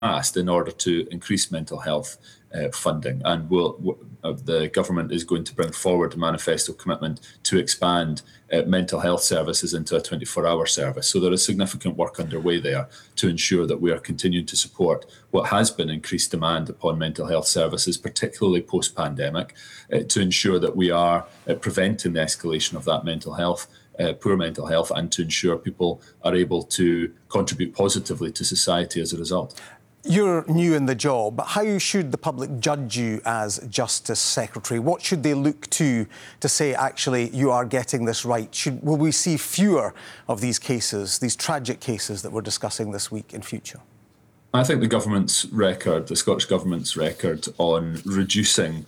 passed in order to increase mental health funding, and the government is going to bring forward a manifesto commitment to expand mental health services into a 24-hour service. So there is significant work underway there to ensure that we are continuing to support what has been increased demand upon mental health services, particularly post-pandemic, to ensure that we are preventing the escalation of that mental health, poor mental health, and to ensure people are able to contribute positively to society as a result. You're new in the job. How should the public judge you as Justice Secretary? What should they look to say, actually, you are getting this right? Will we see fewer of these cases, these tragic cases that we're discussing this week in future? I think the Scottish Government's record on reducing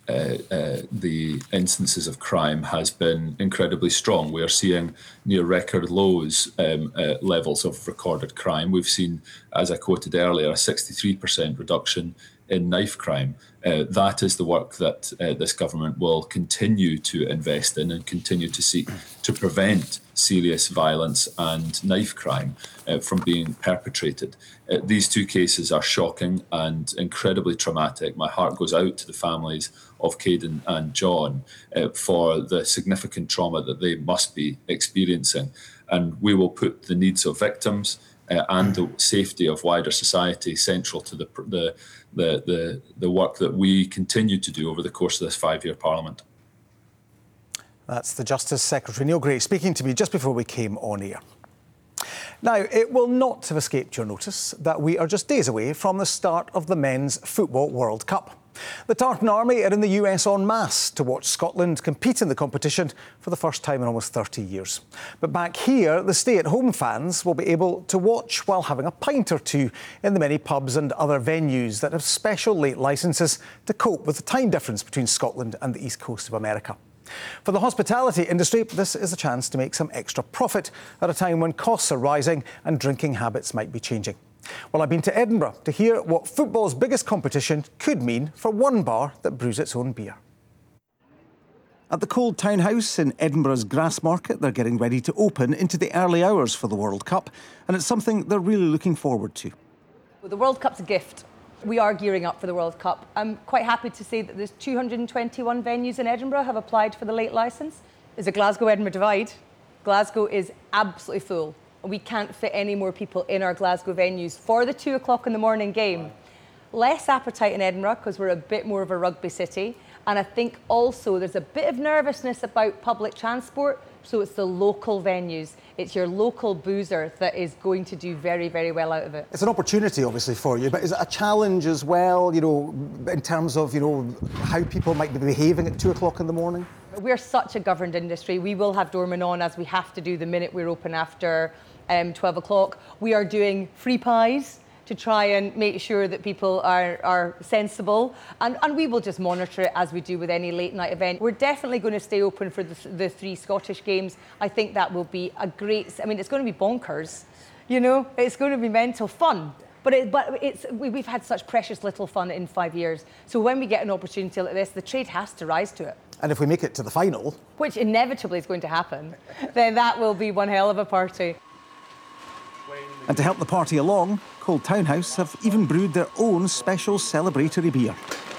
the instances of crime has been incredibly strong. We are seeing near record lows levels of recorded crime. We've seen, as I quoted earlier, a 63% reduction in knife crime. That is the work that this government will continue to invest in and continue to seek to prevent serious violence and knife crime from being perpetrated. These two cases are shocking and incredibly traumatic. My heart goes out to the families of Caden and John for the significant trauma that they must be experiencing. And we will put the needs of victims and the safety of wider society central to the work that we continue to do over the course of this 5-year Parliament. That's the Justice Secretary, Neil Gray, speaking to me just before we came on air. Now, it will not have escaped your notice that we are just days away from the start of the Men's Football World Cup. The Tartan Army are in the US en masse to watch Scotland compete in the competition for the first time in almost 30 years. But back here, the stay-at-home fans will be able to watch while having a pint or two in the many pubs and other venues that have special late licences to cope with the time difference between Scotland and the east coast of America. For the hospitality industry, this is a chance to make some extra profit at a time when costs are rising and drinking habits might be changing. Well, I've been to Edinburgh to hear what football's biggest competition could mean for one bar that brews its own beer. At the Cold Town House in Edinburgh's Grassmarket, they're getting ready to open into the early hours for the World Cup, and it's something they're really looking forward to. Well, the World Cup's a gift. We are gearing up for the World Cup. I'm quite happy to say that there's 221 venues in Edinburgh have applied for the late licence. There's a Glasgow-Edinburgh divide. Glasgow is absolutely full. We can't fit any more people in our Glasgow venues for the 2 o'clock in the morning game. Less appetite in Edinburgh because we're a bit more of a rugby city. And I think also there's a bit of nervousness about public transport. So it's the local venues. It's your local boozer that is going to do very, very well out of it. It's an opportunity, obviously, for you, but is it a challenge as well, in terms of, how people might be behaving at 2 o'clock in the morning? We're such a governed industry. We will have doormen on, as we have to do the minute we're open after 12 o'clock. We are doing free pies to try and make sure that people are sensible. And we will just monitor it as we do with any late night event. We're definitely going to stay open for the 3 Scottish games. I think that will be a great, it's going to be bonkers, it's going to be mental fun. But we've had such precious little fun in 5 years. So when we get an opportunity like this, the trade has to rise to it. And if we make it to the final, which inevitably is going to happen, then that will be one hell of a party. And to help the party along, Cold Town House have even brewed their own special celebratory beer.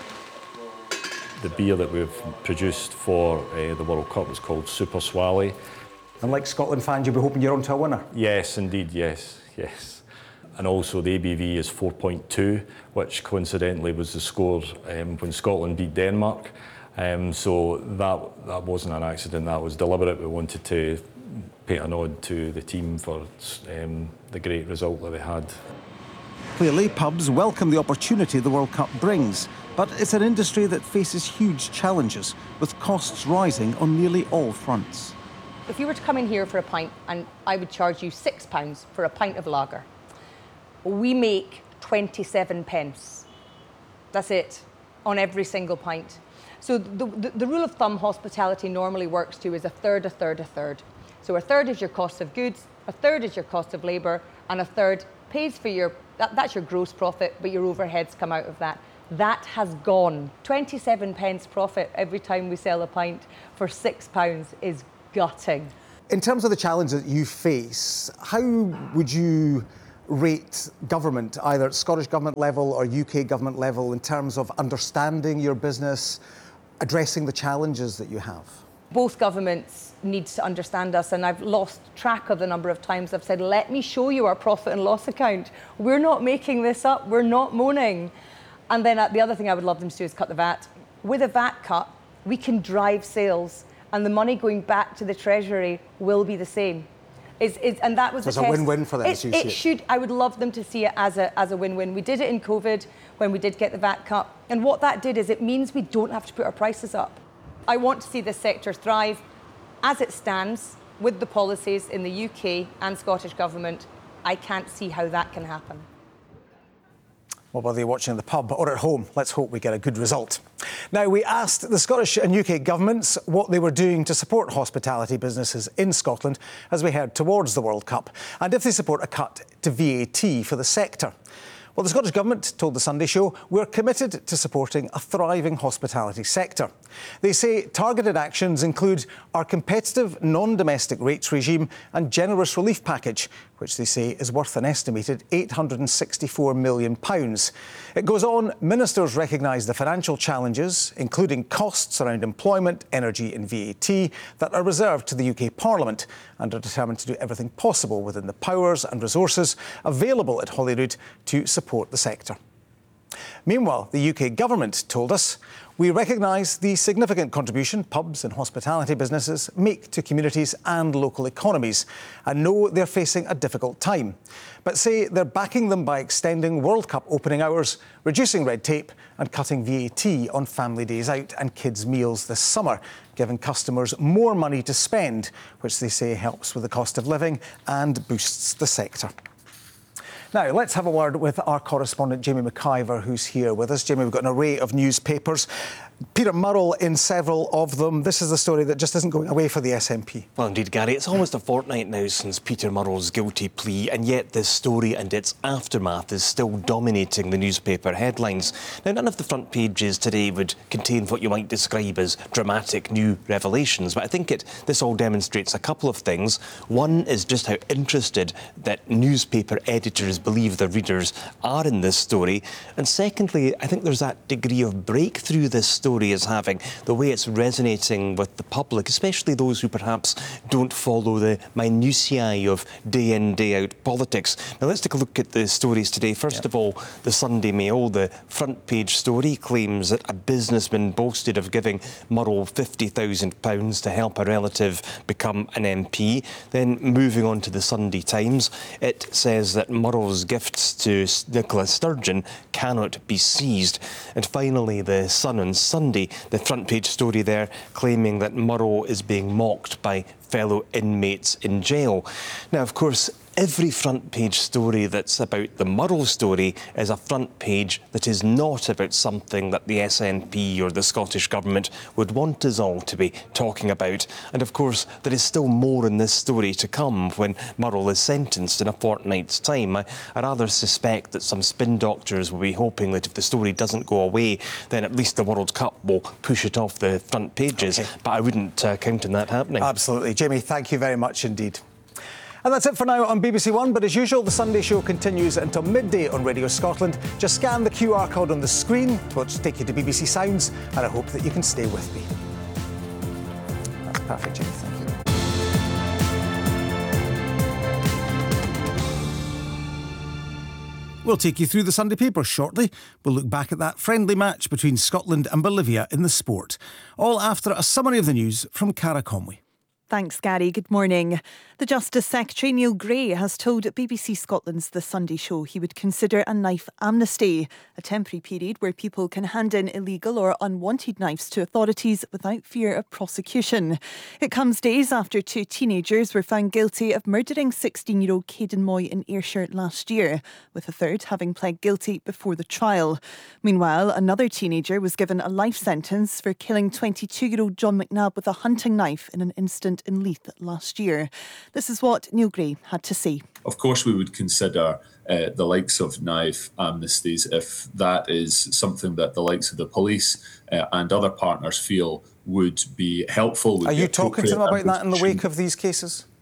The beer that we've produced for the World Cup is called Super Swally. And like Scotland fans, you'll be hoping you're onto a winner? Yes, indeed, yes. And also the ABV is 4.2, which coincidentally was the score when Scotland beat Denmark. So that wasn't an accident, that was deliberate. We wanted to pay a nod to the team for the great result that they had. Clearly, pubs welcome the opportunity the World Cup brings, but it's an industry that faces huge challenges, with costs rising on nearly all fronts. If you were to come in here for a pint, and I would charge you £6 for a pint of lager, we make 27 pence. That's it, on every single pint. So the rule of thumb hospitality normally works to is a third, a third, a third. So a third is your cost of goods, a third is your cost of labour, and a third pays for that's your gross profit, but your overheads come out of that. That has gone. 27 pence profit every time we sell a pint for £6 is gutting. In terms of the challenge that you face, how would you rate government, either at Scottish Government level or UK Government level, in terms of understanding your business, addressing the challenges that you have? Both governments need to understand us, and I've lost track of the number of times I've said, let me show you our profit and loss account. We're not making this up, we're not moaning. And then the other thing I would love them to do is cut the VAT. With a VAT cut, we can drive sales, and the money going back to the Treasury will be the same. And that was so it's a win-win for them, as you see it. Should. I would love them to see it as a win-win. We did it in COVID when we did get the VAT cut, and what that did is it means we don't have to put our prices up. I want to see this sector thrive. As it stands, with the policies in the UK and Scottish Government, I can't see how that can happen. Well, whether you're watching in the pub or at home, let's hope we get a good result. Now, we asked the Scottish and UK governments what they were doing to support hospitality businesses in Scotland as we head towards the World Cup, and if they support a cut to VAT for the sector. Well, the Scottish Government told The Sunday Show we're committed to supporting a thriving hospitality sector. They say targeted actions include our competitive non-domestic rates regime and generous relief package, which they say is worth an estimated £864 million. It goes on, ministers recognise the financial challenges, including costs around employment, energy and VAT, that are reserved to the UK Parliament, and are determined to do everything possible within the powers and resources available at Holyrood to support the sector. Meanwhile, the UK Government told us, we recognise the significant contribution pubs and hospitality businesses make to communities and local economies, and know they're facing a difficult time, but say they're backing them by extending World Cup opening hours, reducing red tape and cutting VAT on family days out and kids' meals this summer, giving customers more money to spend, which they say helps with the cost of living and boosts the sector. Now, let's have a word with our correspondent, Jamie McIver, who's here with us. Jamie, we've got an array of newspapers. Peter Murrell in several of them. This is the story that just isn't going away for the SNP. Well, indeed, Gary, it's almost a fortnight now since Peter Murrell's guilty plea, and yet this story and its aftermath is still dominating the newspaper headlines. Now, none of the front pages today would contain what you might describe as dramatic new revelations, but I think this all demonstrates a couple of things. One is just how interested that newspaper editors believe their readers are in this story, and secondly, I think there's that degree of breakthrough this story is having, the way it's resonating with the public, especially those who perhaps don't follow the minutiae of day in, day out politics. Now, let's take a look at the stories today. First of all, the Sunday Mail, the front page story claims that a businessman boasted of giving Murrell £50,000 to help a relative become an MP. Then, moving on to the Sunday Times, it says that Murrell's gifts to Nicola Sturgeon cannot be seized. And finally, the Sun on Sunday, the front page story there claiming that Murrell is being mocked by fellow inmates in jail. Now, of course, every front page story that's about the Murrell story is a front page that is not about something that the SNP or the Scottish Government would want us all to be talking about. And of course, there is still more in this story to come when Murrell is sentenced in a fortnight's time. I rather suspect that some spin doctors will be hoping that if the story doesn't go away, then at least the World Cup will push it off the front pages. Okay. But I wouldn't count on that happening. Absolutely. Jamie, thank you very much indeed. And that's it for now on BBC One, but as usual, the Sunday Show continues until midday on Radio Scotland. Just scan the QR code on the screen, which will take you to BBC Sounds, and I hope that you can stay with me. That's perfect, Jamie. Thank you. We'll take you through the Sunday papers shortly. We'll look back at that friendly match between Scotland and Bolivia in the sport. All after a summary of the news from Cara Conway. Thanks, Gary. Good morning. The Justice Secretary, Neil Gray, has told BBC Scotland's The Sunday Show he would consider a knife amnesty, a temporary period where people can hand in illegal or unwanted knives to authorities without fear of prosecution. It comes days after two teenagers were found guilty of murdering 16-year-old Caden Moy in Ayrshire last year, with a third having pled guilty before the trial. Meanwhile, another teenager was given a life sentence for killing 22-year-old John McNabb with a hunting knife in an incident in Leith last year. This is what Neil Gray had to say. Of course, we would consider the likes of knife amnesties if that is something that the likes of the police and other partners feel would be helpful. Are you talking to them about that in the wake of these cases?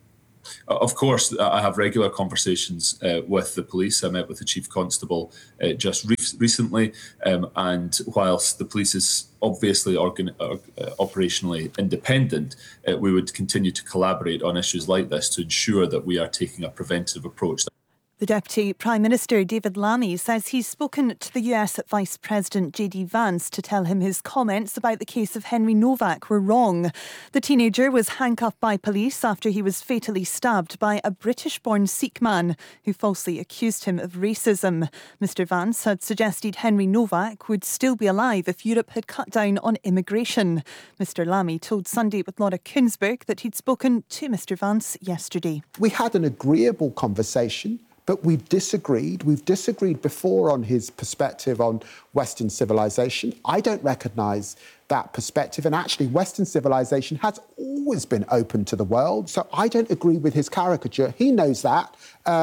Of course, I have regular conversations with the police. I met with the Chief Constable just recently, and whilst the police is obviously operationally independent, we would continue to collaborate on issues like this to ensure that we are taking a preventative approach. The Deputy Prime Minister, David Lammy, says he's spoken to the US Vice President JD Vance to tell him his comments about the case of Henry Novak were wrong. The teenager was handcuffed by police after he was fatally stabbed by a British-born Sikh man who falsely accused him of racism. Mr Vance had suggested Henry Novak would still be alive if Europe had cut down on immigration. Mr Lammy told Sunday with Laura Kunsberg that he'd spoken to Mr Vance yesterday. We had an agreeable conversation, but we've disagreed. We've disagreed before on his perspective on Western civilization. I don't recognise that perspective. And actually, Western civilization has always been open to the world. So I don't agree with his caricature. He knows that.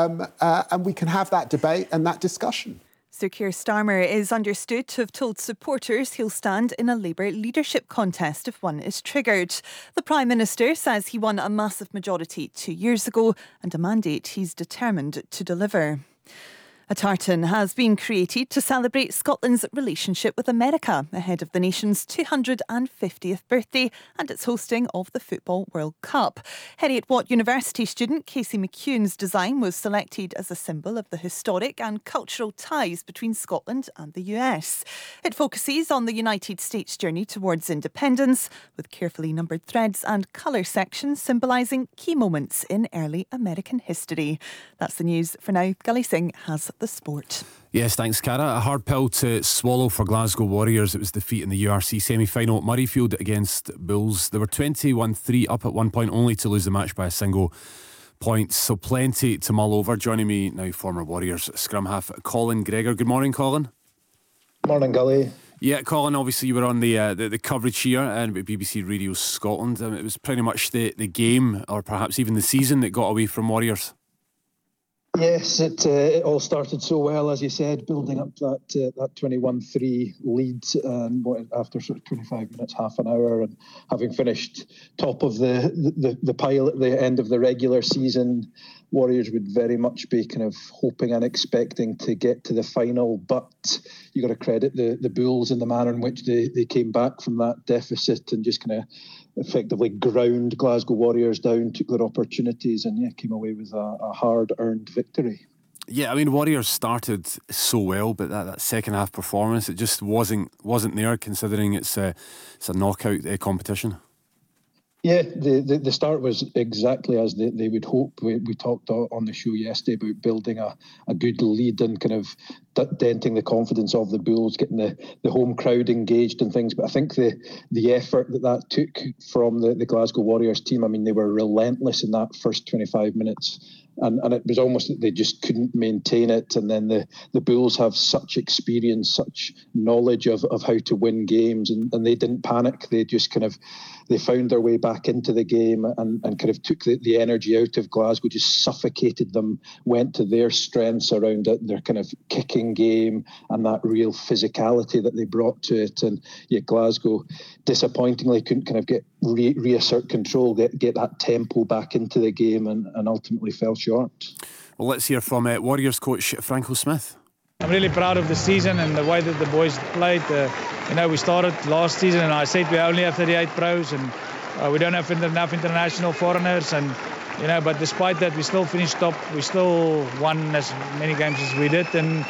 And we can have that debate and that discussion. Sir Keir Starmer is understood to have told supporters he'll stand in a Labour leadership contest if one is triggered. The Prime Minister says he won a massive majority 2 years ago and a mandate he's determined to deliver. A tartan has been created to celebrate Scotland's relationship with America ahead of the nation's 250th birthday and its hosting of the Football World Cup. Heriot-Watt University student Casey McEwen's design was selected as a symbol of the historic and cultural ties between Scotland and the US. It focuses on the United States' journey towards independence, with carefully numbered threads and colour sections symbolising key moments in early American history. That's the news for now. Gully Singh has the sport. Yes, thanks, Cara. A hard pill to swallow for Glasgow Warriors. It was defeat in the URC semi-final at Murrayfield against Bulls. They were 21-3 up at one point, only to lose the match by a single point. So plenty to mull over. Joining me now, former Warriors scrum half Colin Gregor. Good morning, Colin. Morning, Gully. Yeah, Colin, obviously you were on the coverage here and BBC Radio Scotland. It was pretty much the game, or perhaps even the season, that got away from Warriors. Yes, it all started so well, as you said, building up that 21-3 lead after sort of 25 minutes, half an hour, and having finished top of the pile at the end of the regular season, Warriors would very much be kind of hoping and expecting to get to the final, but you got to credit the Bulls in the manner in which they came back from that deficit and just kind of effectively ground Glasgow Warriors down, took their opportunities, and came away with a hard-earned victory. Yeah, I mean, Warriors started so well, but that second half performance, it just wasn't there, considering it's a knockout competition. Yeah, the start was exactly as they would hope. We talked on the show yesterday about building a good lead and kind of denting the confidence of the Bulls, getting the home crowd engaged and things. But I think the effort that took from the Glasgow Warriors team, I mean, they were relentless in that first 25 minutes. And it was almost that they just couldn't maintain it. And then the Bulls have such experience, such knowledge of how to win games, and they didn't panic. They just they found their way back into the game and kind of took the energy out of Glasgow, just suffocated them, went to their strengths around it, their kind of kicking game and that real physicality that they brought to it. And yet Glasgow disappointingly couldn't kind of reassert control, get that tempo back into the game, and ultimately fell short. Well, let's hear from Warriors coach Franco Smith. I'm really proud of the season and the way that the boys played. We started last season and I said we only have 38 pros and we don't have enough international foreigners, and but despite that we still finished top. We still won as many games as we did, and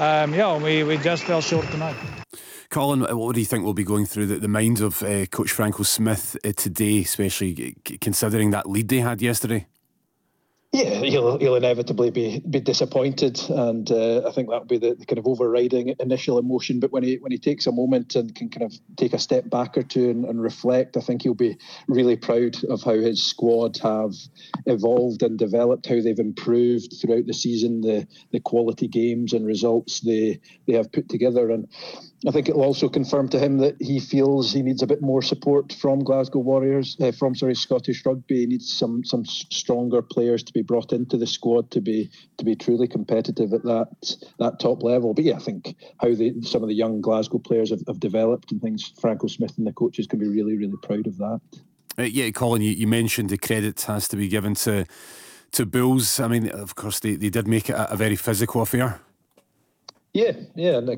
we just fell short tonight. Colin, what do you think will be going through the minds of Coach Franco Smith today, especially considering that lead they had yesterday? Yeah, he'll inevitably be disappointed, and I think that'll be the kind of overriding initial emotion. But when he takes a moment and can kind of take a step back or two and reflect, I think he'll be really proud of how his squad have evolved and developed, how they've improved throughout the season, the quality games and results they have put together. And I think it will also confirm to him that he feels he needs a bit more support from Glasgow Warriors, from Scottish Rugby. He needs some stronger players to be brought into the squad to be truly competitive at that top level. But yeah, I think how some of the young Glasgow players have developed and things, Franco Smith and the coaches can be really, really proud of that. Yeah, Colin, you mentioned the credit has to be given to Bulls. I mean, of course, they did make it a very physical affair. Yeah, and